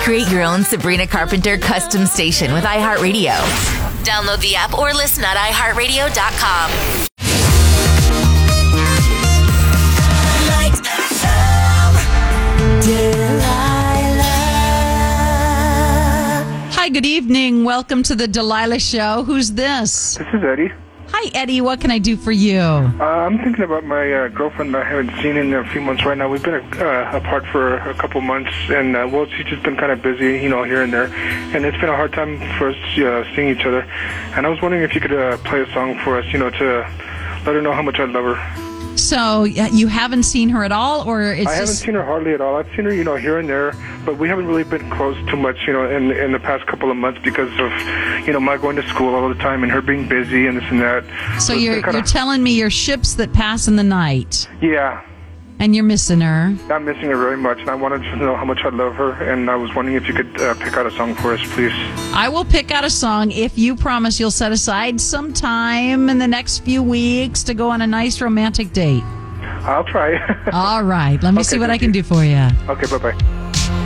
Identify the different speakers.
Speaker 1: Create your own Sabrina Carpenter custom station with iHeartRadio. Download the app or listen at iHeartRadio.com.
Speaker 2: Hi, good evening. Welcome to the Delilah Show. Who's this?
Speaker 3: This is Eddie.
Speaker 2: Hi, Eddie. What can I do for you?
Speaker 3: I'm thinking about my girlfriend I haven't seen in a few months right now. We've been apart for a couple months, and, she's just been kind of busy, here and there. And it's been a hard time for us seeing each other. And I was wondering if you could play a song for us, to let her know how much I love her.
Speaker 2: So you haven't seen her at all, or it's
Speaker 3: I haven't seen her hardly at all. I've seen her, here and there, but we haven't really been close too much, in the past couple of months because of, my going to school all the time and her being busy and this and that.
Speaker 2: So you're telling me you're ships that pass in the night.
Speaker 3: Yeah.
Speaker 2: And you're missing her.
Speaker 3: I'm missing her very much, and I wanted to know how much I love her, and I was wondering if you could pick out a song for us, please.
Speaker 2: I will pick out a song if you promise you'll set aside some time in the next few weeks to go on a nice romantic date.
Speaker 3: I'll try.
Speaker 2: All right. Let me see what I can do for you.
Speaker 3: Okay, bye-bye.